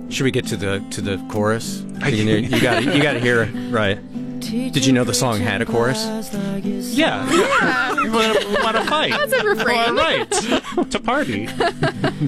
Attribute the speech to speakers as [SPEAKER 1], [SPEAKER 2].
[SPEAKER 1] Should we get to the chorus? You got to hear it, right? Did you know the song had a chorus?
[SPEAKER 2] Yeah. What a fight.
[SPEAKER 3] That's a refrain.
[SPEAKER 2] All right. To party.